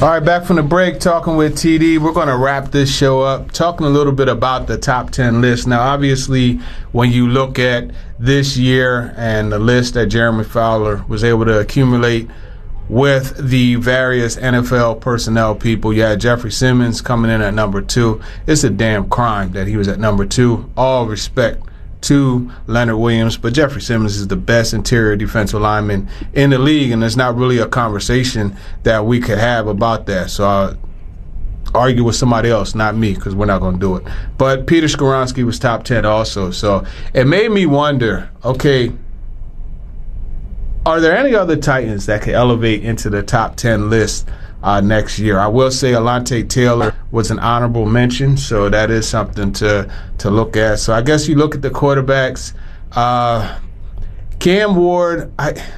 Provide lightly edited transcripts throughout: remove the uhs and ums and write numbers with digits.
All right, back from the break, talking with TD. We're going to wrap this show up, talking a little bit about the top 10 list. Now, obviously, when you look at this year and the list that Jeremy Fowler was able to accumulate with the various NFL personnel people, you had Jeffrey Simmons coming in at number 2. It's a damn crime that he was at number 2. All respect to Leonard Williams, but Jeffrey Simmons is the best interior defensive lineman in the league, and there's not really a conversation that we could have about that. So I'll argue with somebody else, not me, because we're not going to do it. But Peter Skoronski was top 10 also. So it made me wonder, okay, are there any other Titans that could elevate into the top 10 list next year? I will say Alontae Taylor was an honorable mention, so that is something to look at. So I guess you look at the quarterbacks. Cam Ward,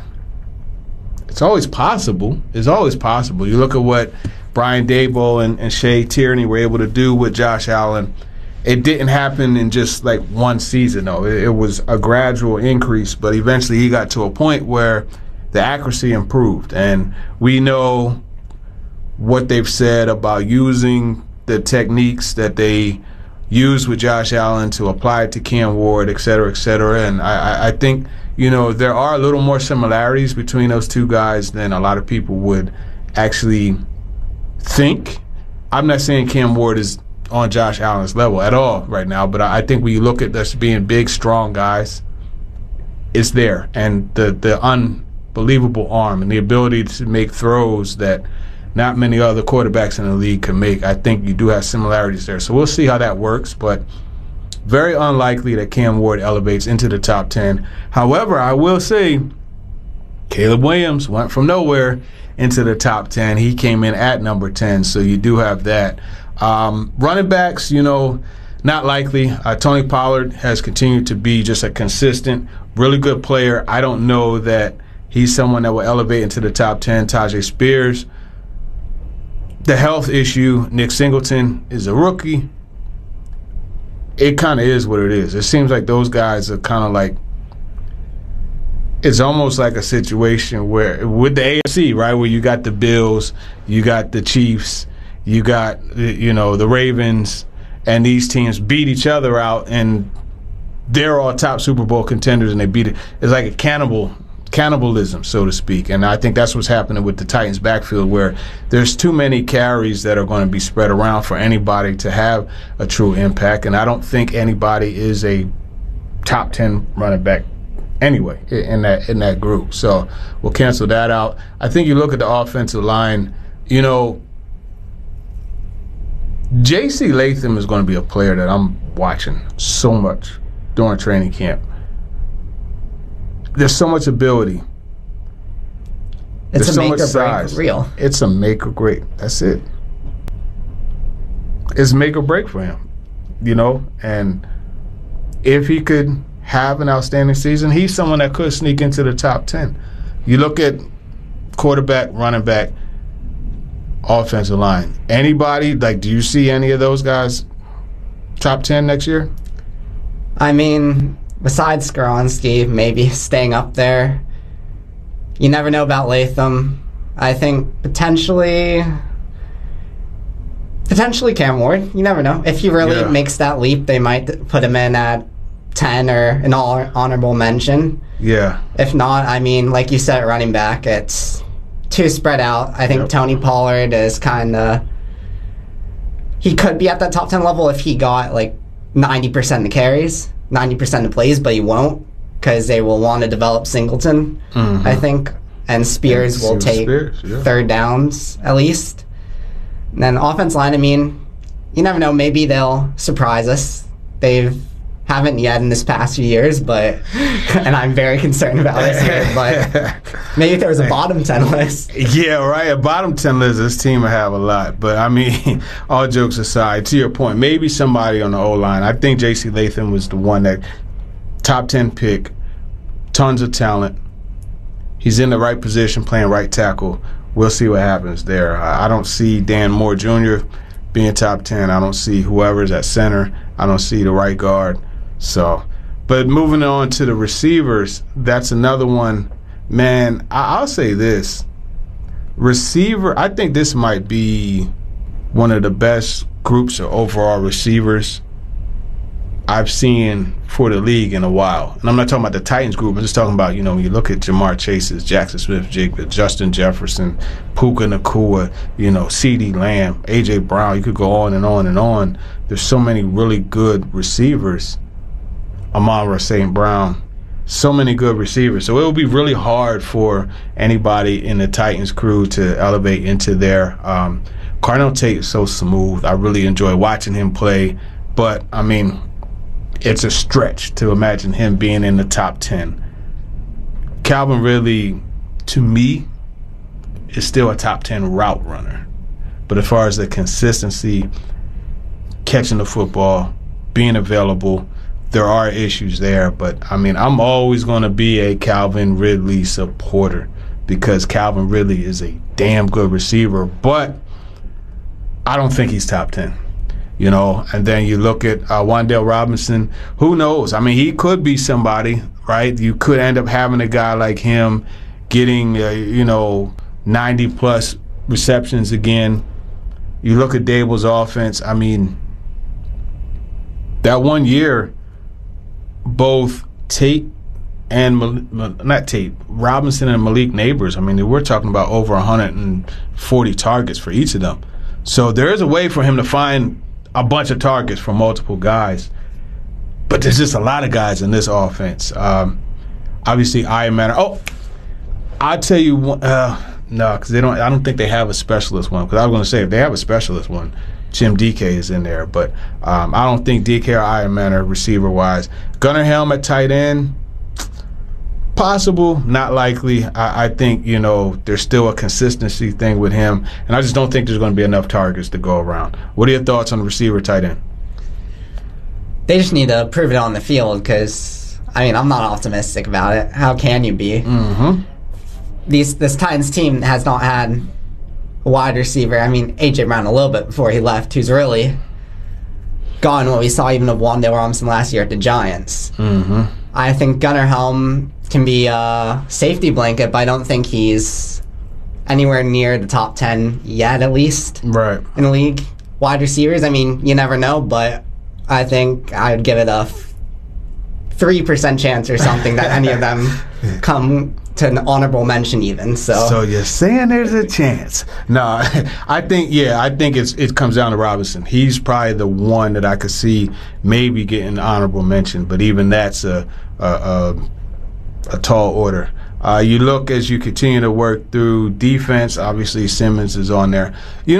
it's always possible. It's always possible. You look at what Brian Daboll and Shea Tierney were able to do with Josh Allen. It didn't happen in just like one season, though. It was a gradual increase, but eventually he got to a point where the accuracy improved. And we know what they've said about using the techniques that they used with Josh Allen to apply it to Cam Ward, et cetera, et cetera. And I think, there are a little more similarities between those two guys than a lot of people would actually think. I'm not saying Cam Ward is on Josh Allen's level at all right now, but I think when you look at us being big, strong guys, it's there. And the unbelievable arm and the ability to make throws that not many other quarterbacks in the league can make, I think you do have similarities there. So we'll see how that works, but very unlikely that Cam Ward elevates into the top 10. However, I will say Caleb Williams went from nowhere into the top 10. He came in at number 10, so you do have that. Running backs, not likely. Tony Pollard has continued to be just a consistent, really good player. I don't know that he's someone that will elevate into the top 10. Tajay Spears. The health issue, Nick Singleton is a rookie. It kind of is what it is. It seems like those guys are kind of like, it's almost like a situation where, with the AFC, right, where you got the Bills, you got the Chiefs, you got, the Ravens, and these teams beat each other out, and they're all top Super Bowl contenders, and they beat it. It's like a cannibalism, so to speak. And I think that's what's happening with the Titans backfield, where there's too many carries that are going to be spread around for anybody to have a true impact. And I don't think anybody is a top 10 running back anyway in that group. So we'll cancel that out. I think you look at the offensive line, J.C. Latham is going to be a player that I'm watching so much during training camp. There's so much ability. It's There's a so make or break reel. It's a make or break. That's it. It's make or break for him, And if he could have an outstanding season, he's someone that could sneak into the top 10. You look at quarterback, running back, offensive line. Anybody, do you see any of those guys top 10 next year? I mean, besides Skoronski, maybe staying up there. You never know about Latham. I think potentially Cam Ward. You never know. If he really makes that leap, they might put him in at 10 or an honorable mention. Yeah. If not, I mean, like you said, running back, it's too spread out. I think Tony Pollard is kind of... He could be at that top 10 level if he got 90% of the carries, 90% of the plays, but he won't because they will want to develop Singleton, I think. And Spears will take third downs at least. And then offense line, I mean, you never know. Maybe they'll surprise us. Haven't yet in this past few years, and I'm very concerned about this here, but maybe if there was a bottom 10 list. Yeah, right. A bottom 10 list, this team will have a lot. But, I mean, all jokes aside, to your point, maybe somebody on the O-line. I think J.C. Latham was the one that top 10 pick, tons of talent. He's in the right position, playing right tackle. We'll see what happens there. I don't see Dan Moore Jr. being top 10. I don't see whoever's at center. I don't see the right guard. So, but moving on to the receivers, that's another one. Man, I'll say this. Receiver, I think this might be one of the best groups of overall receivers I've seen for the league in a while. And I'm not talking about the Titans group. I'm just talking about, when you look at Jamar Chase's, Jackson Smith-Jigba, Justin Jefferson, Puka Nacua, CeeDee Lamb, A.J. Brown. You could go on and on and on. There's so many really good receivers. Amon-Ra St. Brown. So many good receivers. So it will be really hard for anybody in the Titans crew to elevate into there. Carnell Tate is so smooth. I really enjoy watching him play. But, it's a stretch to imagine him being in the top 10. Calvin Ridley, to me, is still a top 10 route runner. But as far as the consistency, catching the football, being available, there are issues there. But, I'm always going to be a Calvin Ridley supporter because Calvin Ridley is a damn good receiver. But I don't think he's top 10. And then you look at Wan'Dale Robinson. Who knows? He could be somebody, right? You could end up having a guy like him getting, 90-plus receptions again. You look at Dable's offense. That 1 year, both Tate and Robinson and Malik Neighbors, we're talking about over 140 targets for each of them. So there is a way for him to find a bunch of targets from multiple guys. But there's just a lot of guys in this offense. Obviously, Iron Man. Oh, I'll tell you one. No, because I don't think they have a specialist one. Because I was going to say, if they have a specialist one, Jim DK is in there. But I don't think DK or Iron Man are receiver-wise. Gunnar Helm at tight end, possible, not likely. I think, there's still a consistency thing with him, and I just don't think there's going to be enough targets to go around. What are your thoughts on the receiver tight end? They just need to prove it on the field because, I'm not optimistic about it. How can you be? Mm-hmm. This Titans team has not had a wide receiver. A.J. Brown a little bit before he left, who's really gone what we saw even of Wan'Dale Robinson last year at the Giants. Mm-hmm. I think Gunnar Helm can be a safety blanket, but I don't think he's anywhere near the top 10 yet, at least. Right. In the league. Wide receivers, you never know, but I think I would give it a 3% chance or something that any of them come to an honorable mention even. So you're saying there's a chance. No, I think it comes down to Robinson. He's probably the one that I could see maybe getting honorable mention, but even that's a tall order. You look as you continue to work through defense, obviously Simmons is on there.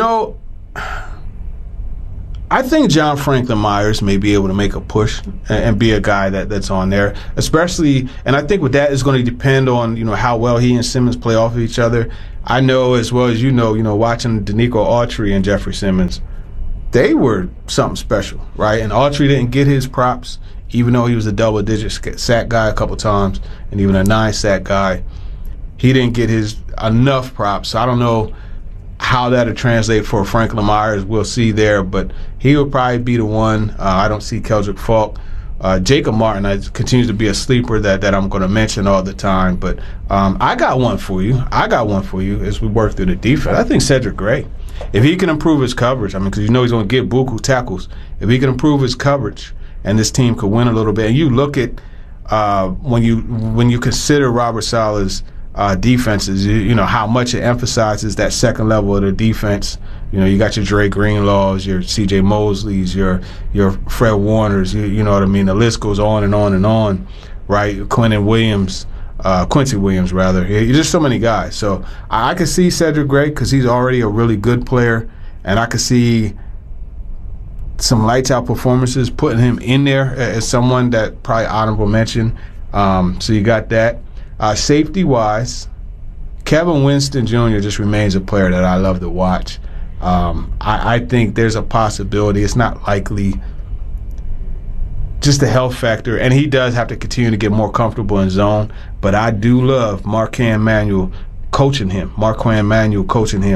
I think John Franklin Myers may be able to make a push and be a guy that's on there, especially, and I think with that is going to depend on, how well he and Simmons play off of each other. I know as well as watching Danico Autry and Jeffrey Simmons, they were something special, right? And Autry didn't get his props, even though he was a double-digit sack guy a couple times and even a 9-sack guy. He didn't get his enough props, so I don't know how that'll translate for Franklin Myers. We'll see there, but he will probably be the one. I don't see Keldrick Falk. Jacob Martin continues to be a sleeper that I'm going to mention all the time, but I got one for you. As we work through the defense. I think Cedric Gray, if he can improve his coverage, because he's going to get buku tackles. If he can improve his coverage, and this team could win a little bit. And you look at when you consider Robert Saleh's defenses, how much it emphasizes that second level of the defense. You got your Dre Greenlaws, your C.J. Mosleys, your Fred Warners. You know what I mean. The list goes on and on and on, right? Quincy Williams, rather. There's just so many guys. So I could see Cedric Gray because he's already a really good player, and I could see some lights out performances putting him in there as someone that probably honorable mention. So you got that. Safety wise, Kevin Winston Jr. just remains a player that I love to watch. I think there's a possibility. It's not likely. Just the health factor, and he does have to continue to get more comfortable in zone. But I do love Marquand Manuel coaching him.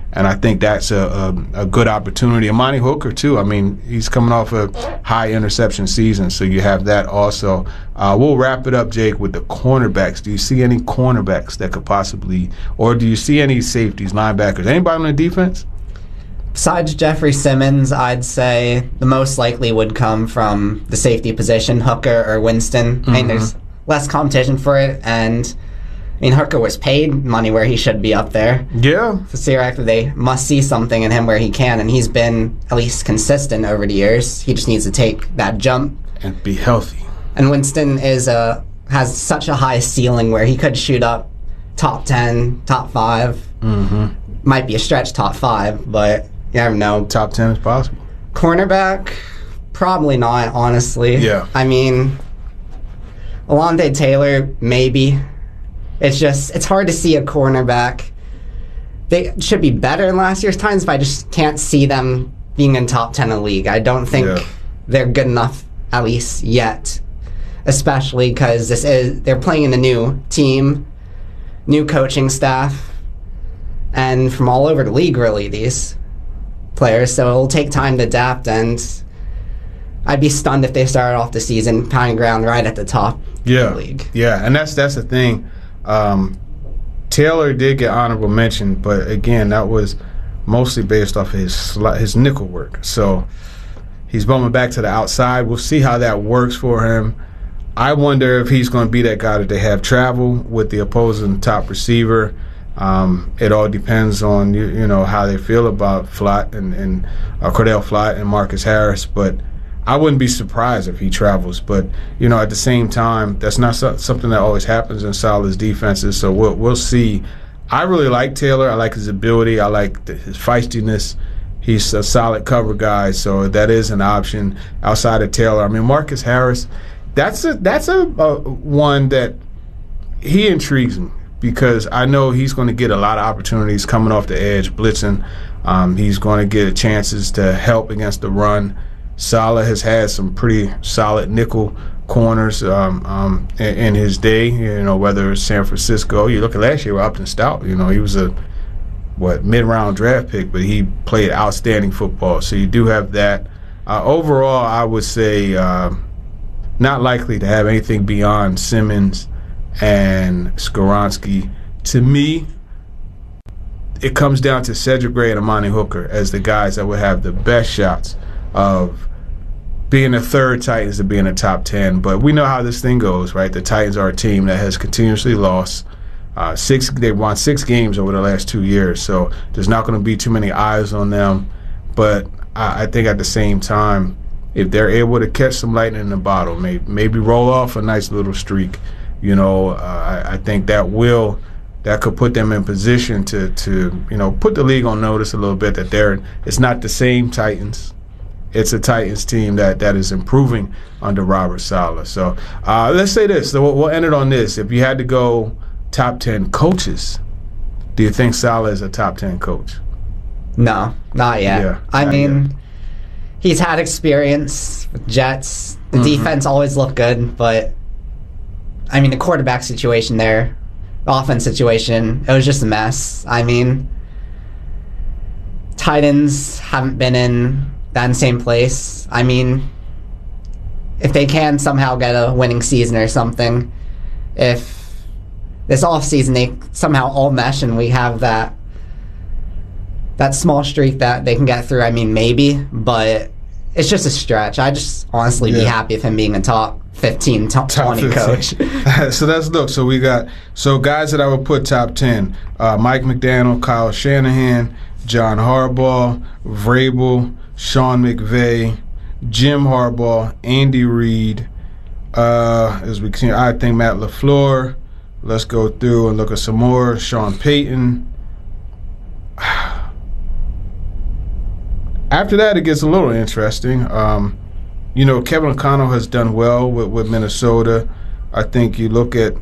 And I think that's a good opportunity. Amani Hooker, too. I mean, he's coming off a high interception season, so you have that also. We'll wrap it up, Jake, with the cornerbacks. Do you see any cornerbacks that could possibly, or do you see any safeties, linebackers, anybody on the defense? Besides Jeffrey Simmons, I'd say the most likely would come from the safety position, Hooker or Winston. I mean, there's less competition for it, and I mean, Hooker was paid money where he should be up there. Yeah. So theoretically, they must see something in him where he can, and he's been at least consistent over the years. He just needs to take that jump. And be healthy. And Winston has such a high ceiling where he could shoot up top 10, top 5. Might be a stretch top 5, but you never know. Top 10 is possible. Cornerback, probably not, honestly. Yeah. I mean, Alontae Taylor, maybe. It's hard to see a cornerback. They should be better than last year's Titans, but I just can't see them being in top 10 in the league. I don't think they're good enough, at least yet. Especially because they're playing in a new team, new coaching staff, and from all over the league, really, these players. So it'll take time to adapt, and I'd be stunned if they started off the season pounding ground right at the top of the league. Yeah, and that's the thing. Taylor did get honorable mention, but again, that was mostly based off of his nickel work. So he's bumping back to the outside. We'll see how that works for him. I wonder if he's going to be that guy that they have travel with the opposing top receiver. It all depends on you know how they feel about Flott and Cordell Flott and Marcus Harris, but I wouldn't be surprised if he travels, but you know, at the same time, that's not something that always happens in Saleh's defenses. So we'll see. I really like Taylor. I like his ability. I like his feistiness. He's a solid cover guy, so that is an option outside of Taylor. I mean, Marcus Harris, that's a one that he intrigues me because I know he's going to get a lot of opportunities coming off the edge, blitzing. He's going to get chances to help against the run. Saleh has had some pretty solid nickel corners in his day, you know, whether it's San Francisco. You look at last year with Upton Stout, you know, he was a mid-round draft pick, but he played outstanding football. So you do have that. Overall, I would say not likely to have anything beyond Simmons and Skoronski. To me, it comes down to Cedric Gray and Amani Hooker as the guys that would have the best shots of being a third Titans to being a top 10. But we know how this thing goes, right? The Titans are a team that has continuously lost. They won 6 games over the last 2 years, so there's not going to be too many eyes on them. But I think at the same time, if they're able to catch some lightning in the bottle, maybe roll off a nice little streak, you know, I think that could put them in position to you know, put the league on notice a little bit that it's not the same Titans. It's a Titans team that is improving under Robert Saleh. So let's say this. So we'll end it on this. If you had to go top 10 coaches, do you think Saleh is a top 10 coach? No, not yet. Yeah, I mean, he's had experience with Jets. The defense always looked good, but I mean, the quarterback situation there, the offense situation, it was just a mess. I mean, Titans haven't been in that same place. I mean, if they can somehow get a winning season or something, if this offseason they somehow all mesh and we have that small streak that they can get through, I mean, maybe, but it's just a stretch. I just honestly be happy with him being a top 15, top 20 coach. So we got guys that I would put top 10. Mike McDaniel, Kyle Shanahan, John Harbaugh, Vrabel, Sean McVay, Jim Harbaugh, Andy Reid, as we continue, I think Matt LaFleur. Let's go through and look at some more. Sean Payton. After that, it gets a little interesting. You know, Kevin O'Connell has done well with Minnesota. I think you look at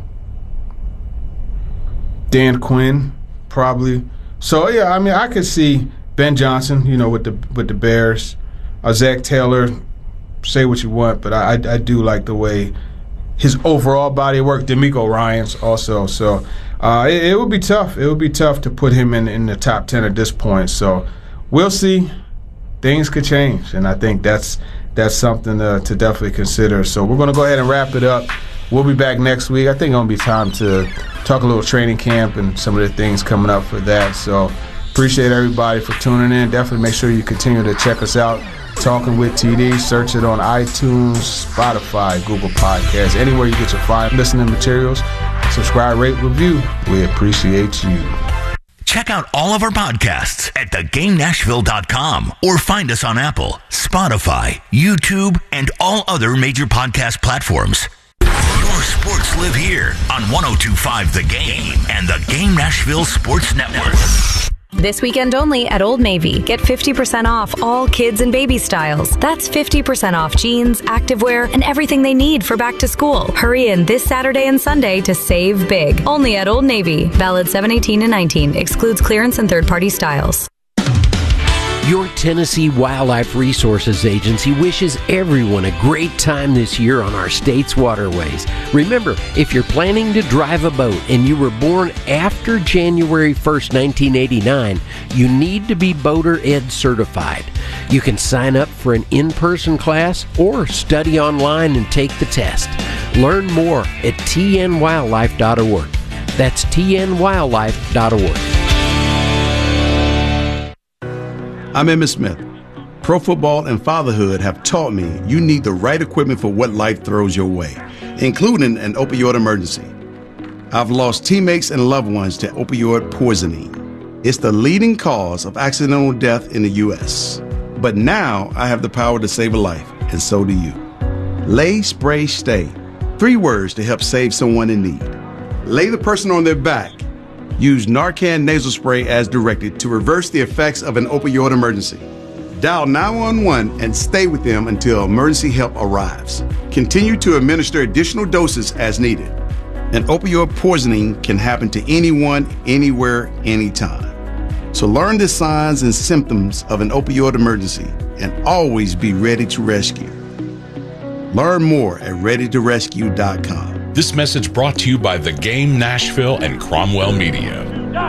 Dan Quinn, probably. So, yeah, I mean, I could see Ben Johnson, you know, with the Bears. Zach Taylor, say what you want, but I do like the way his overall body of work. D'Amico Ryans also. So it would be tough. It would be tough to put him in the top 10 at this point. So we'll see. Things could change, and I think that's something to definitely consider. So we're going to go ahead and wrap it up. We'll be back next week. I think it's going to be time to talk a little training camp and some of the things coming up for that. So appreciate everybody for tuning in. Definitely make sure you continue to check us out. Talking with TD. Search it on iTunes, Spotify, Google Podcasts, anywhere you get your fine listening materials. Subscribe, rate, review. We appreciate you. Check out all of our podcasts at thegamenashville.com or find us on Apple, Spotify, YouTube, and all other major podcast platforms. Your sports live here on 102.5 The Game and the Game Nashville Sports Network. This weekend only at Old Navy. Get 50% off all kids and baby styles. That's 50% off jeans, activewear, and everything they need for back to school. Hurry in this Saturday and Sunday to save big. Only at Old Navy. Valid 7/18 and 19. Excludes clearance and third-party styles. Your Tennessee Wildlife Resources Agency wishes everyone a great time this year on our state's waterways. Remember, if you're planning to drive a boat and you were born after January 1st, 1989, you need to be Boater Ed certified. You can sign up for an in-person class or study online and take the test. Learn more at tnwildlife.org. That's tnwildlife.org. I'm Emmitt Smith. Pro football and fatherhood have taught me you need the right equipment for what life throws your way, including an opioid emergency. I've lost teammates and loved ones to opioid poisoning. It's the leading cause of accidental death in the U.S. But now I have the power to save a life, and so do you. Lay, Spray, Stay. 3 words to help save someone in need. Lay the person on their back. Use Narcan nasal spray as directed to reverse the effects of an opioid emergency. Dial 911 and stay with them until emergency help arrives. Continue to administer additional doses as needed. An opioid poisoning can happen to anyone, anywhere, anytime. So learn the signs and symptoms of an opioid emergency and always be ready to rescue. Learn more at readytorescue.com. This message brought to you by The Game Nashville and Cromwell Media.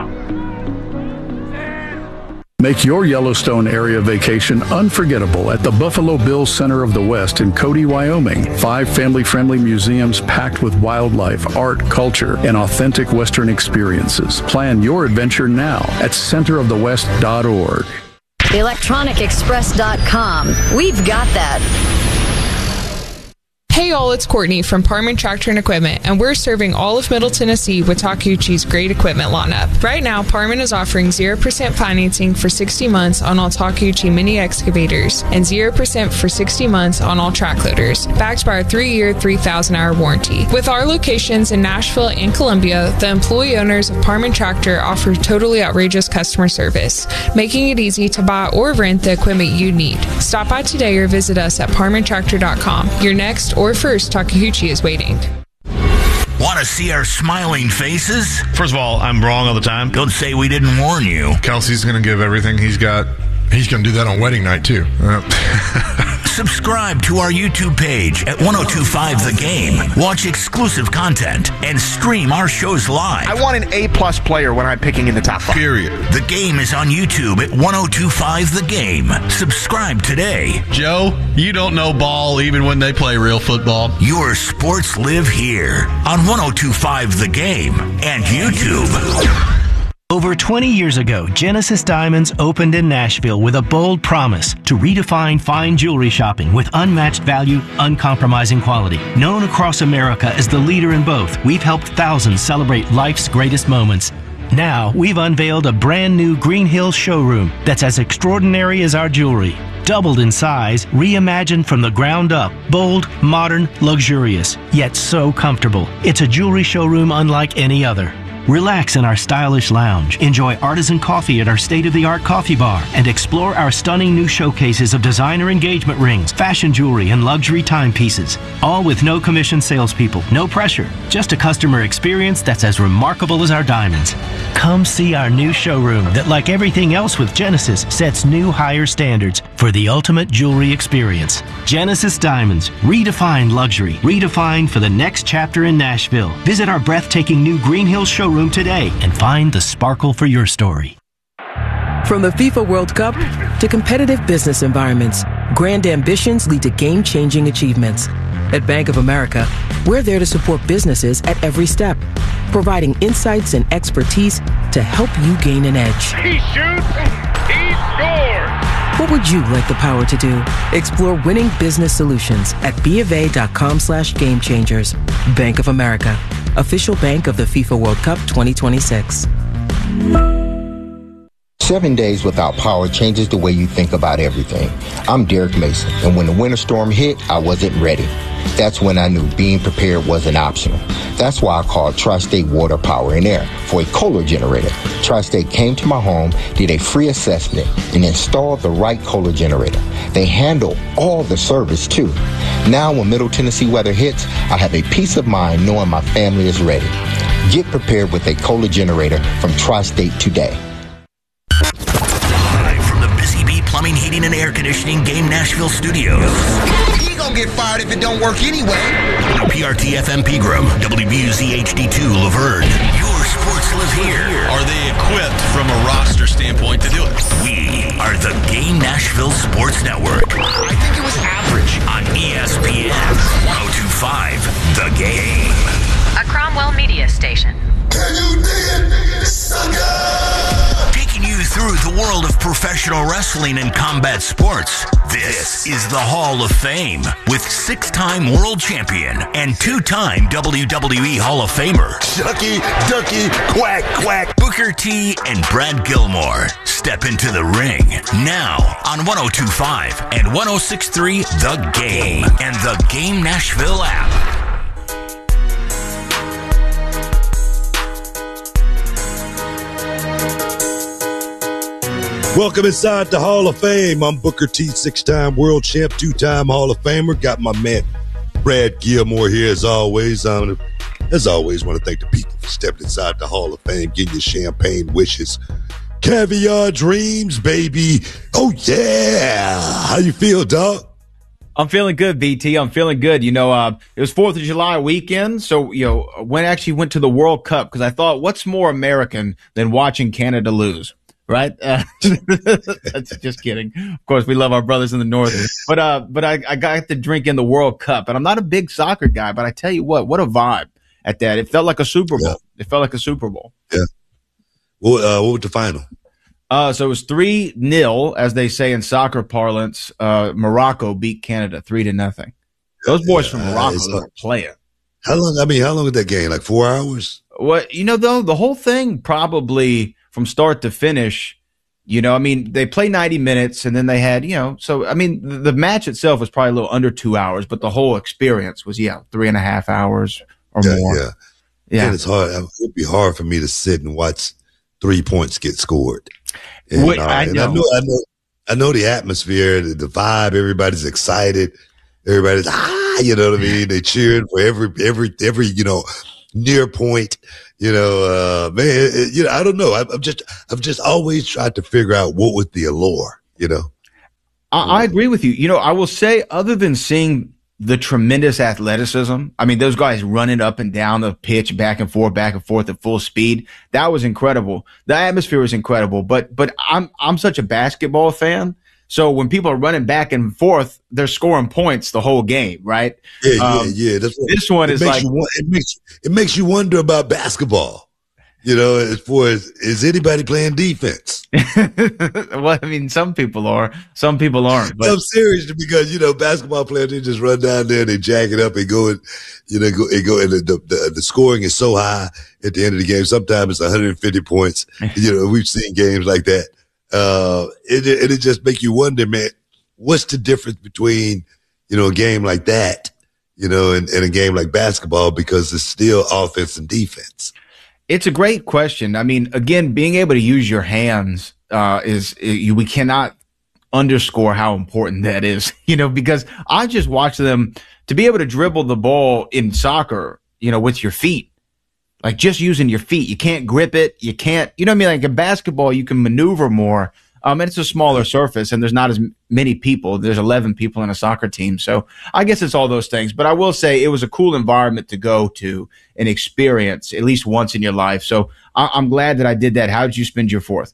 Make your Yellowstone area vacation unforgettable at the Buffalo Bills Center of the West in Cody, Wyoming. 5 family-friendly museums packed with wildlife, art, culture, and authentic Western experiences. Plan your adventure now at centerofthewest.org. electronicexpress.com. We've got that. Hey all, it's Courtney from Parman Tractor and Equipment, and we're serving all of Middle Tennessee with Takeuchi's great equipment lineup. Right now, Parman is offering 0% financing for 60 months on all Takeuchi mini excavators and 0% for 60 months on all track loaders, backed by our 3-year, 3,000-hour warranty. With our locations in Nashville and Columbia, the employee owners of Parman Tractor offer totally outrageous customer service, making it easy to buy or rent the equipment you need. Stop by today or visit us at parmantractor.com. Your next or first Takeuchi is waiting. Want to see our smiling faces? First of all, I'm wrong all the time. Don't say we didn't warn you. Kelsey's going to give everything he's got. He's going to do that on wedding night, too. Subscribe to our YouTube page at 102.5 The Game. Watch exclusive content and stream our shows live. I want an A-plus player when I'm picking in the top 5. Period. The Game is on YouTube at 102.5 The Game. Subscribe today. Joe, you don't know ball even when they play real football. Your sports live here on 102.5 The Game and YouTube. Over 20 years ago, Genesis Diamonds opened in Nashville with a bold promise to redefine fine jewelry shopping with unmatched value, uncompromising quality. Known across America as the leader in both, we've helped thousands celebrate life's greatest moments. Now, we've unveiled a brand new Green Hills showroom that's as extraordinary as our jewelry. Doubled in size, reimagined from the ground up, bold, modern, luxurious, yet so comfortable. It's a jewelry showroom unlike any other. Relax in our stylish lounge, enjoy artisan coffee at our state-of-the-art coffee bar, and explore our stunning new showcases of designer engagement rings, fashion jewelry, and luxury timepieces. All with no commission salespeople, no pressure, just a customer experience that's as remarkable as our diamonds. Come see our new showroom that, like everything else with Genesis, sets new higher standards for the ultimate jewelry experience. Genesis Diamonds, redefine luxury, redefined for the next chapter in Nashville. Visit our breathtaking new Green Hills showroom today and find the sparkle for your story. From the FIFA World Cup to competitive business environments, grand ambitions lead to game-changing achievements. At Bank of America, we're there to support businesses at every step, providing insights and expertise to help you gain an edge. He shoots, he scores! What would you like the power to do? Explore winning business solutions at BofA.com/gamechangers. Bank of America, official bank of the FIFA World Cup 2026. 7 days without power changes the way you think about everything. I'm Derek Mason, and when the winter storm hit, I wasn't ready. That's when I knew being prepared wasn't optional. That's why I called Tri-State Water, Power, and Air for a Kohler generator. Tri-State came to my home, did a free assessment, and installed the right Kohler generator. They handle all the service, too. Now, when Middle Tennessee weather hits, I have a peace of mind knowing my family is ready. Get prepared with a Kohler generator from Tri-State today. Live from the Busy Bee Plumbing, Heating, and Air Conditioning Game Nashville studios. He gonna get fired if it don't work anyway. WPRT FM Pegram, WBUZ HD2 Laverne. Your sports live here. Are they equipped from a roster standpoint to do it? We are the Game Nashville Sports Network. I think it was average. On ESPN 102.5 The Game. A Cromwell media station. Can you dig it, sucker? Taking you through the world of professional wrestling and combat sports. This is the Hall of Fame with 6-time world champion and 2-time WWE Hall of Famer. Ducky, ducky, quack, quack. Booker T and Brad Gilmore step into the ring now on 102.5 and 106.3 The Game and the Game Nashville app. Welcome inside the Hall of Fame. I'm Booker T, 6-time world champ, 2-time Hall of Famer. Got my man Brad Gilmore here as always. As always, want to thank the people for stepping inside the Hall of Fame, getting your champagne wishes, caviar dreams, baby. Oh yeah! How you feel, dog? I'm feeling good, BT. I'm feeling good. You know, it was 4th of July weekend, so went to the World Cup because I thought, what's more American than watching Canada lose? Right? That's just kidding. Of course, we love our brothers in the North. But I got to drink in the World Cup. And I'm not a big soccer guy, but I tell you what a vibe at that. It felt like a Super Bowl. Yeah. It felt like a Super Bowl. Yeah. What was the final? So it was 3-0, as they say in soccer parlance. Morocco beat Canada 3-0. Those boys from Morocco are playing. How long was that game? Like 4 hours? Well, though, the whole thing probably – from start to finish, they play 90 minutes and then they had, the match itself was probably a little under 2 hours, but the whole experience was, 3.5 hours or more. Yeah. And it's hard. It'd be hard for me to sit and watch 3 points get scored. And, I know the atmosphere, the vibe, everybody's excited. Everybody's, you know what I mean? They cheered for every near point. I don't know. I've just always tried to figure out what was the allure, I agree with you. I will say, other than seeing the tremendous athleticism, those guys running up and down the pitch, back and forth at full speed, that was incredible. The atmosphere was incredible. But I'm such a basketball fan. So when people are running back and forth, they're scoring points the whole game, right? Yeah. That's what, this one is like it makes you wonder about basketball. As far as, is anybody playing defense? Well, some people are, some people aren't. But I'm serious because basketball players, they just run down there, they jack it up and go, and and the scoring is so high at the end of the game. Sometimes it's 150 points. We've seen games like that. It just make you wonder, man, what's the difference between, a game like that, and a game like basketball, because it's still offense and defense. It's a great question. I mean, again, being able to use your hands we cannot underscore how important that is, because I just watch them to be able to dribble the ball in soccer, with your feet, like just using your feet. You can't grip it. You can't, like in basketball, you can maneuver more. And it's a smaller surface and there's not as many people. There's 11 people in a soccer team. So I guess it's all those things, but I will say it was a cool environment to go to and experience at least once in your life. So I'm glad that I did that. How did you spend your 4th?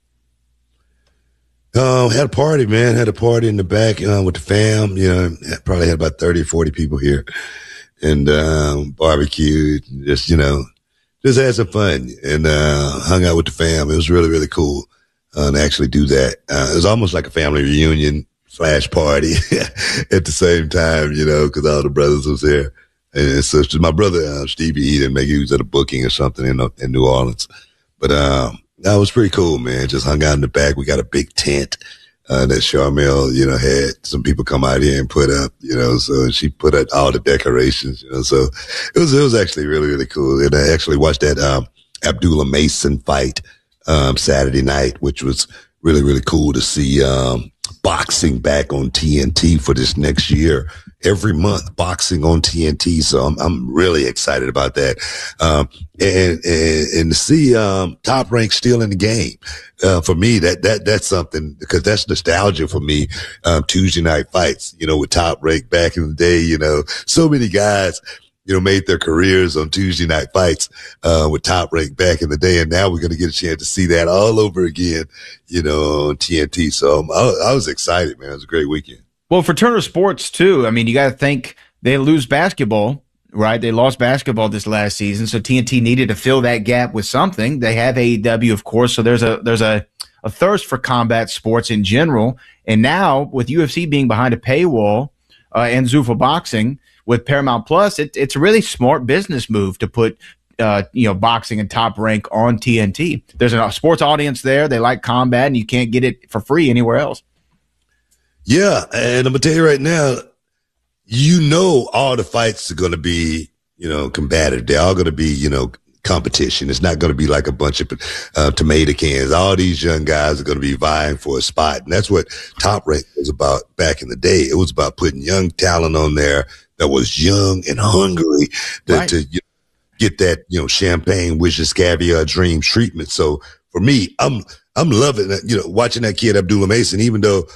Had a party, man. Had a party in the back with the fam. Probably had about 30 or 40 people here, and barbecued. Just had some fun and hung out with the fam. It was really, really cool to actually do that. It was almost like a family reunion / party at the same time, because all the brothers was there and sisters. My brother Stevie, he didn't make it. He was at a booking or something in New Orleans, but that was pretty cool, man. Just hung out in the back. We got a big tent that Charmel, had some people come out here and put up, so she put up all the decorations, so it was actually really, really cool. And I actually watched that Abdullah Mason fight Saturday night, which was really, really cool to see boxing back on TNT for this next year. Every month, boxing on TNT. So I'm really excited about that. And to see Top Rank still in the game, for me, that's something, because that's nostalgia for me. Tuesday night fights, with Top Rank back in the day, so many guys, made their careers on Tuesday night fights with Top Rank back in the day. And now we're going to get a chance to see that all over again, on TNT. So I was excited, man. It was a great weekend. Well, for Turner Sports, too, I mean, you got to think they lose basketball, right? They lost basketball this last season, so TNT needed to fill that gap with something. They have AEW, of course, so there's a thirst for combat sports in general. And now, with UFC being behind a paywall and Zuffa Boxing with Paramount Plus, it's a really smart business move to put boxing and Top Rank on TNT. There's a sports audience there. They like combat, and you can't get it for free anywhere else. Yeah, and I'm gonna tell you right now, all the fights are gonna be, combative. They're all gonna be, competition. It's not gonna be like a bunch of tomato cans. All these young guys are gonna be vying for a spot, and that's what Top Rank was about back in the day. It was about putting young talent on there that was young and hungry to get that, champagne, wishes, caviar, dream treatment. So for me, I'm loving that, watching that kid Abdullah Mason, even though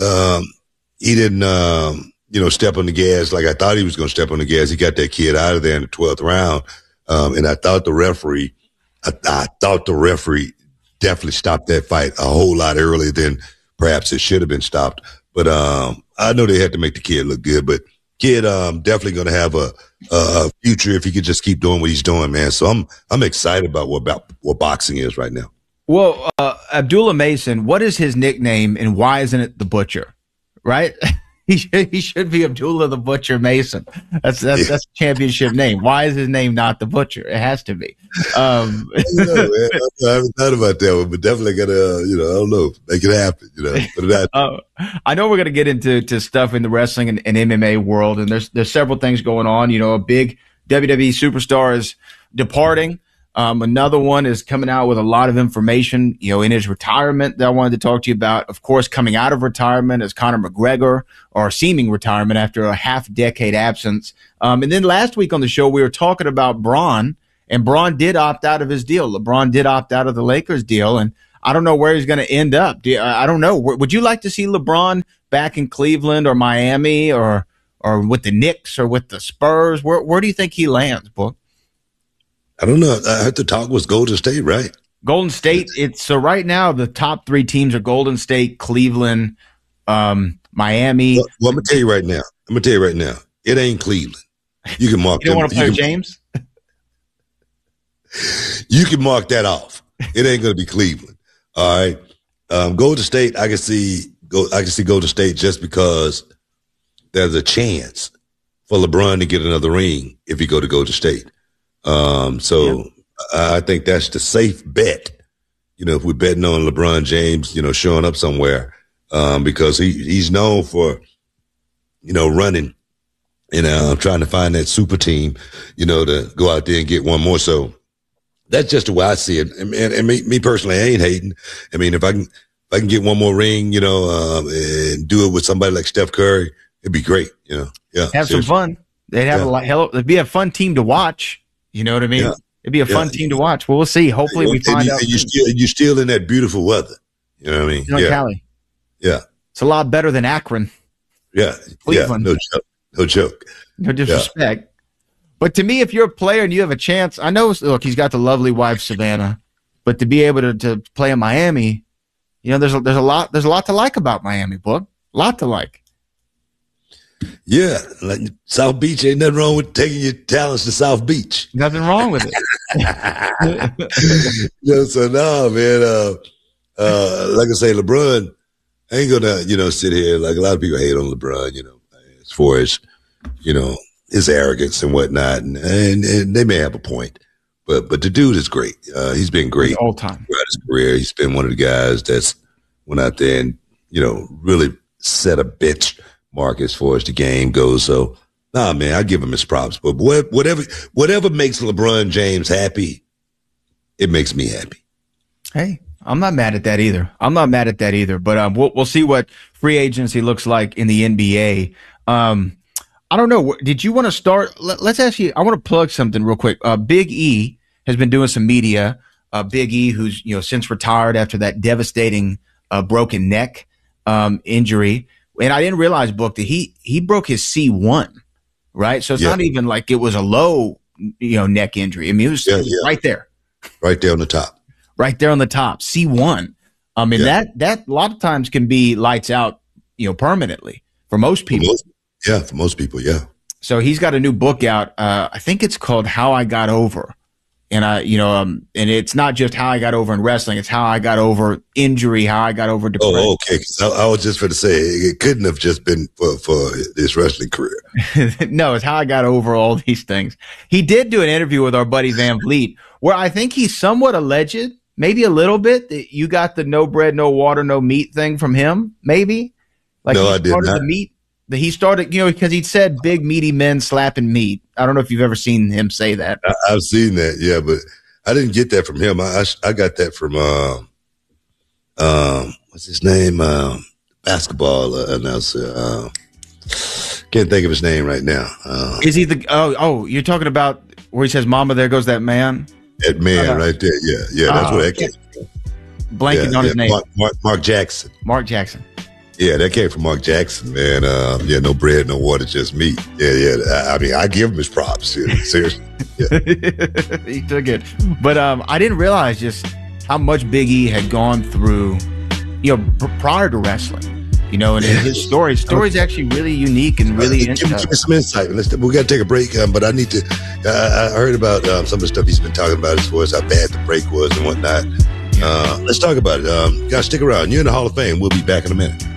he didn't, step on the gas like I thought he was going to step on the gas. He got that kid out of there in the 12th round. And I thought the referee definitely stopped that fight a whole lot earlier than perhaps it should have been stopped. But, I know they had to make the kid look good, but kid, definitely going to have a future if he could just keep doing what he's doing, man. So I'm excited about what boxing is right now. Well, Abdullah Mason, what is his nickname and why isn't it the Butcher? Right? He should be Abdullah the Butcher Mason. That's a championship name. Why is his name not the Butcher? It has to be. I haven't thought about that one, but definitely gotta, I don't know, make it happen. Put it out. I know we're gonna get into stuff in the wrestling and MMA world, and there's several things going on. A big WWE superstar is departing. Another one is coming out with a lot of information, in his retirement that I wanted to talk to you about. Of course, coming out of retirement is Conor McGregor, or seeming retirement after a half-decade absence. And then last week on the show, we were talking about Braun, and Braun did opt out of his deal. LeBron did opt out of the Lakers deal, and I don't know where he's going to end up. I don't know. Would you like to see LeBron back in Cleveland or Miami or with the Knicks or with the Spurs? Where do you think he lands, Book? I don't know. I heard the talk was Golden State, right? Golden State. So right now the top 3 teams are Golden State, Cleveland, Miami. Well, I'm gonna tell you right now. It ain't Cleveland. You can mark. You don't want to play James? You can mark that off. It ain't gonna be Cleveland. All right. Golden State. I can see Golden State just because there's a chance for LeBron to get another ring if he go to Golden State. I think that's the safe bet, if we're betting on LeBron James, showing up somewhere, because he's known for, running and, trying to find that super team, to go out there and get one more. So that's just the way I see it. And me personally, I ain't hating. I mean, if I can get one more ring, you know, and do it with somebody like Steph Curry, it'd be great. You know, yeah, have some fun. They'd have it'd be a fun team to watch. You know what I mean? Yeah. It'd be a fun team to watch. Well, we'll see. Hopefully, we find out. You're still in that beautiful weather. You know what I mean? Cali. Yeah, it's a lot better than Akron. Yeah, Cleveland. No joke. No disrespect. Yeah. But to me, if you're a player and you have a chance, I know. Look, he's got the lovely wife Savannah, but to be able to play in Miami, you know, there's a lot to like about Miami, book. A lot to like. Yeah, like South Beach, ain't nothing wrong with taking your talents to South Beach. Nothing wrong with it. So no, man. Like I say, LeBron ain't gonna, you know, sit here like a lot of people hate on LeBron, you know, as far as, you know, his arrogance and whatnot, and they may have a point, but the dude is great. He's been great all time throughout his career. He's been one of the guys that's went out there and, you know, really set a bench mark as far as the game goes. So, nah, man, I give him his props. But whatever makes LeBron James happy, it makes me happy. Hey, I'm not mad at that either. But we'll see what free agency looks like in the NBA. I don't know. Did you want to start? Let's ask you. I want to plug something real quick. Big E has been doing some media. Big E, who's, you know, since retired after that devastating broken neck injury. And I didn't realize, Book, that he broke his C1, right? So it's not even like it was a low, you know, neck injury. I mean, it was right there. Right there on the top. Right there on the top. C1. I mean, that a lot of times can be lights out, you know, permanently for most people. For most people, yeah. So he's got a new book out. I think it's called How I Got Over. And and it's not just how I got over in wrestling. It's how I got over injury, how I got over depression. Oh, okay. 'Cause I was just going to say it couldn't have just been for his wrestling career. No, it's how I got over all these things. He did do an interview with our buddy Van Vliet, where I think he's somewhat alleged, maybe a little bit, that you got the no bread, no water, no meat thing from him. Maybe. Like, no, I did not. He started, you know, because he said big meaty men slapping meat. I don't know if you've ever seen him say that. I've seen that, yeah, but I didn't get that from him. I got that from what's his name? Basketball announcer. Can't think of his name right now. Is he the? Oh, you're talking about where he says, "Mama, there goes that man." That man right there. Yeah. That's where that came from. Blanking on his name. Mark Jackson. Mark Jackson. Yeah, that came from Mark Jackson, man. No bread, no water, just meat. Yeah. I mean, I give him his props. Seriously. Yeah. He took it. But I didn't realize just how much Big E had gone through, you know, prior to wrestling. You know, and his story's actually really unique and really interesting. Give me some insight. We got to take a break, but I need to. I heard about some of the stuff he's been talking about as far as how bad the break was and whatnot. Let's talk about it. Guys, stick around. You're in the Hall of Fame. We'll be back in a minute.